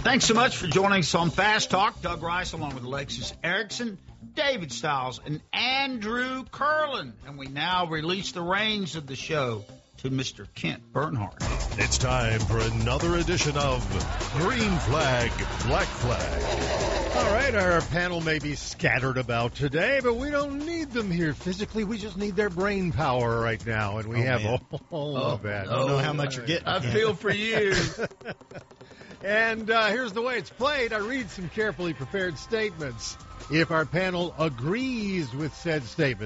Thanks so much for joining us on Fast Talk. Doug Rice along with Alexis Erickson, David Stiles, and Andrew Curlin. And we now release the reins of the show to Mr. Kent Bernhardt. It's time for another edition of Green Flag, Black Flag. All right, our panel may be scattered about today, but we don't need them here physically. We just need their brain power right now, and we have all of that. I don't know how much you're getting. I feel for you. And here's the way it's played. I read some carefully prepared statements. If our panel agrees with said statement,